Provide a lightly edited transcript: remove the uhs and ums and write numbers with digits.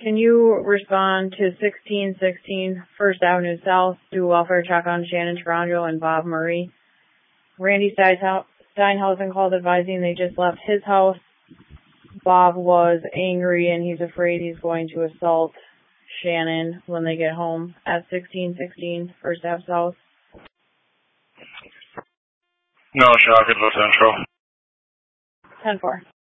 Can you respond to 1616 First Avenue South, do a welfare check on Shannon Tarango and Bob Murray? Randy Steinhausen called advising they just left his house. Bob was angry and he's afraid he's going to assault Shannon when they get home at 1616 First Ave South. No, Shock, it's Central. 10-4.